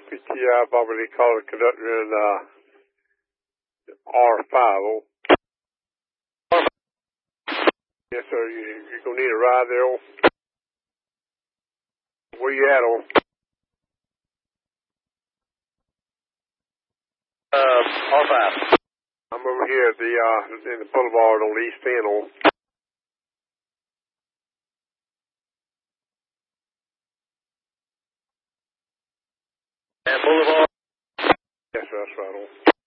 PTI, Bobby Lee Collar, conductor in R50. Yes, sir. You're going to need a ride there, old. Where you at, old? R5. I'm over here at in the boulevard on the east end, old. And boulevard? Yes, sir, that's right, old.